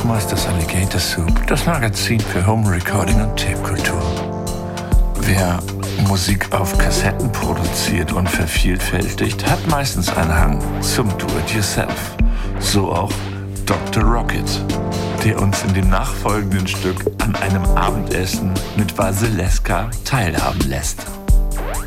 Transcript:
Hausmeisters Alligator Soup, das Magazin für Home Recording und Tape-Kultur. Wer Musik auf Kassetten produziert und vervielfältigt, hat meistens einen Hang zum Do-it-yourself. So auch Dr. Rocket, der uns in dem nachfolgenden Stück an einem Abendessen mit Vasileska teilhaben lässt.